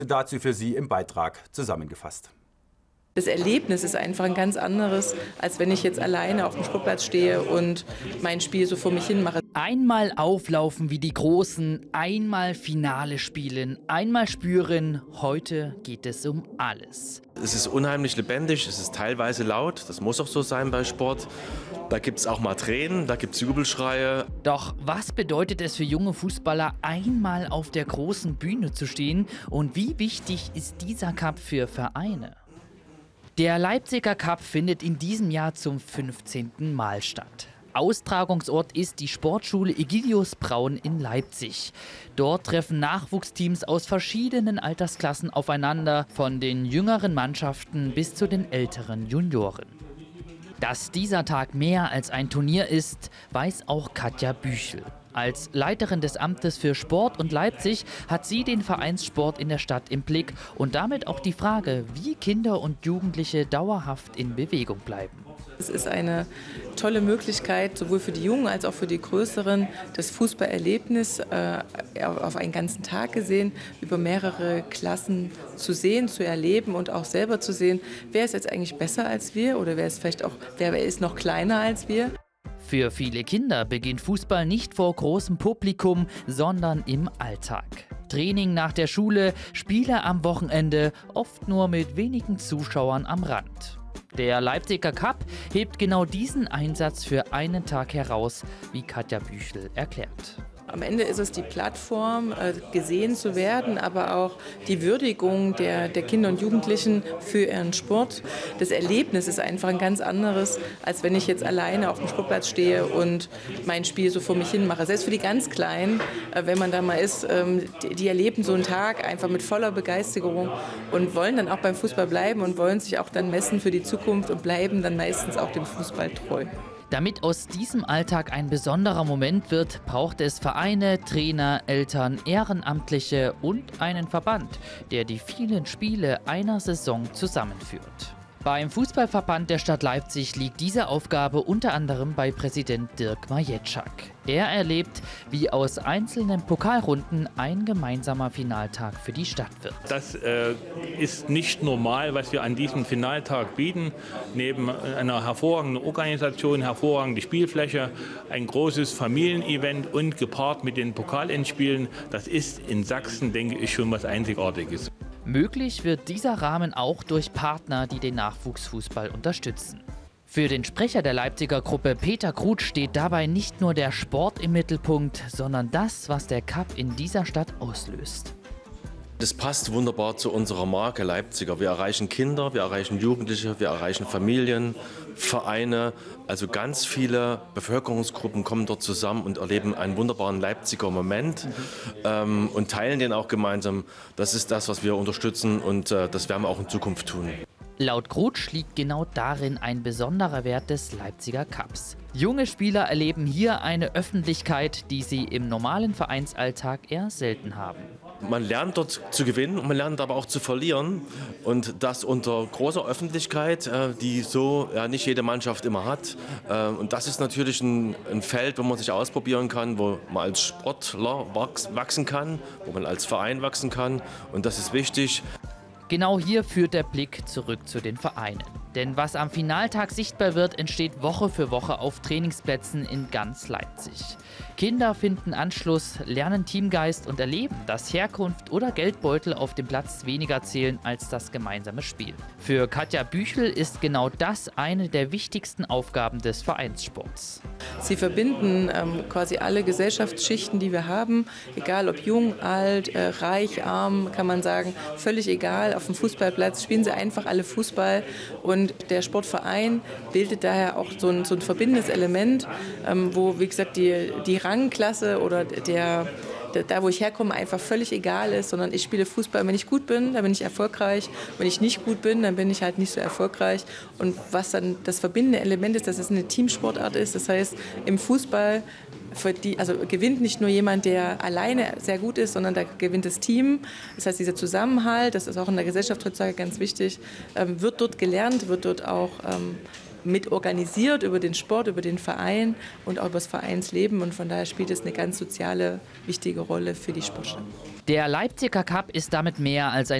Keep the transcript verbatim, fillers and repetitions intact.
Dazu für Sie im Beitrag zusammengefasst. Das Erlebnis ist einfach ein ganz anderes, als wenn ich jetzt alleine auf dem Sportplatz stehe und mein Spiel so vor mich hin mache. Einmal auflaufen wie die Großen, einmal Finale spielen, einmal spüren, heute geht es um alles. Es ist unheimlich lebendig, es ist teilweise laut, das muss auch so sein bei Sport. Da gibt es auch mal Tränen, da gibt es Jubelschreie. Doch was bedeutet es für junge Fußballer, einmal auf der großen Bühne zu stehen? Und wie wichtig ist dieser Cup für Vereine? Der Leipziger Cup findet in diesem Jahr zum fünfzehnten Mal statt. Austragungsort ist die Sportschule Egidius Braun in Leipzig. Dort treffen Nachwuchsteams aus verschiedenen Altersklassen aufeinander, von den jüngeren Mannschaften bis zu den älteren Junioren. Dass dieser Tag mehr als ein Turnier ist, weiß auch Katja Büchel. Als Leiterin des Amtes für Sport und Leipzig hat sie den Vereinssport in der Stadt im Blick und damit auch die Frage, wie Kinder und Jugendliche dauerhaft in Bewegung bleiben. Es ist eine tolle Möglichkeit, sowohl für die Jungen als auch für die Größeren, das Fußballerlebnis äh, auf einen ganzen Tag gesehen, über mehrere Klassen zu sehen, zu erleben und auch selber zu sehen, wer ist jetzt eigentlich besser als wir oder wer ist vielleicht auch, wer ist noch kleiner als wir. Für viele Kinder beginnt Fußball nicht vor großem Publikum, sondern im Alltag. Training nach der Schule, Spiele am Wochenende, oft nur mit wenigen Zuschauern am Rand. Der Leipziger Cup hebt genau diesen Einsatz für einen Tag heraus, wie Katja Büchel erklärt. Am Ende ist es die Plattform, gesehen zu werden, aber auch die Würdigung der, der Kinder und Jugendlichen für ihren Sport. Das Erlebnis ist einfach ein ganz anderes, als wenn ich jetzt alleine auf dem Sportplatz stehe und mein Spiel so vor mich hin mache. Selbst für die ganz Kleinen, wenn man da mal ist, die, die erleben so einen Tag einfach mit voller Begeisterung und wollen dann auch beim Fußball bleiben und wollen sich auch dann messen für die Zukunft und bleiben dann meistens auch dem Fußball treu. Damit aus diesem Alltag ein besonderer Moment wird, braucht es Vereine, Trainer, Eltern, Ehrenamtliche und einen Verband, der die vielen Spiele einer Saison zusammenführt. Beim Fußballverband der Stadt Leipzig liegt diese Aufgabe unter anderem bei Präsident Dirk Majeczak. Er erlebt, wie aus einzelnen Pokalrunden ein gemeinsamer Finaltag für die Stadt wird. Das äh, ist nicht normal, was wir an diesem Finaltag bieten. Neben einer hervorragenden Organisation, hervorragende Spielfläche, ein großes Familienevent und gepaart mit den Pokalendspielen. Das ist in Sachsen, denke ich, schon was Einzigartiges. Möglich wird dieser Rahmen auch durch Partner, die den Nachwuchsfußball unterstützen. Für den Sprecher der Leipziger Gruppe Peter Krutsch steht dabei nicht nur der Sport im Mittelpunkt, sondern das, was der Cup in dieser Stadt auslöst. Das passt wunderbar zu unserer Marke Leipziger. Wir erreichen Kinder, wir erreichen Jugendliche, wir erreichen Familien, Vereine. Also ganz viele Bevölkerungsgruppen kommen dort zusammen und erleben einen wunderbaren Leipziger Moment ähm, und teilen den auch gemeinsam. Das ist das, was wir unterstützen und äh, das werden wir auch in Zukunft tun. Laut Krutsch liegt genau darin ein besonderer Wert des Leipziger Cups. Junge Spieler erleben hier eine Öffentlichkeit, die sie im normalen Vereinsalltag eher selten haben. Man lernt dort zu gewinnen und man lernt aber auch zu verlieren und das unter großer Öffentlichkeit, die so ja, nicht jede Mannschaft immer hat. Und das ist natürlich ein, ein Feld, wo man sich ausprobieren kann, wo man als Sportler wachsen kann, wo man als Verein wachsen kann und das ist wichtig. Genau hier führt der Blick zurück zu den Vereinen. Denn was am Finaltag sichtbar wird, entsteht Woche für Woche auf Trainingsplätzen in ganz Leipzig. Kinder finden Anschluss, lernen Teamgeist und erleben, dass Herkunft oder Geldbeutel auf dem Platz weniger zählen als das gemeinsame Spiel. Für Katja Büchel ist genau das eine der wichtigsten Aufgaben des Vereinssports. Sie verbinden ähm, quasi alle Gesellschaftsschichten, die wir haben, egal ob jung, alt, äh, reich, arm, kann man sagen, völlig egal. Auf dem Fußballplatz spielen sie einfach alle Fußball und der Sportverein bildet daher auch so ein, so ein verbindendes Element, ähm, wo, wie gesagt, die, die Rangklasse oder der, der, da, wo ich herkomme, einfach völlig egal ist, sondern ich spiele Fußball. Wenn ich gut bin, dann bin ich erfolgreich. Wenn ich nicht gut bin, dann bin ich halt nicht so erfolgreich. Und was dann das verbindende Element ist, dass es eine Teamsportart ist, das heißt, im Fußball für die, also gewinnt nicht nur jemand, der alleine sehr gut ist, sondern da gewinnt das Team. Das heißt, dieser Zusammenhalt, das ist auch in der Gesellschaft heutzutage ganz wichtig, ähm, wird dort gelernt, wird dort auch ähm, mit organisiert über den Sport, über den Verein und auch über das Vereinsleben. Und von daher spielt es eine ganz soziale, wichtige Rolle für die Sportstadt. Der Leipziger Cup ist damit mehr als ein